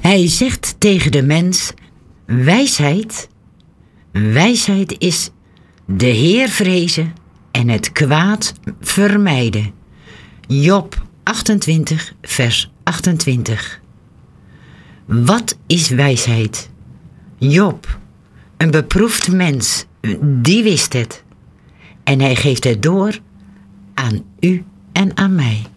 Hij zegt tegen de mens: wijsheid is de Heer vrezen en het kwaad vermijden. Job 28, vers 28. Wat is wijsheid? Job, een beproefd mens, die wist het. En hij geeft het door aan u en aan mij.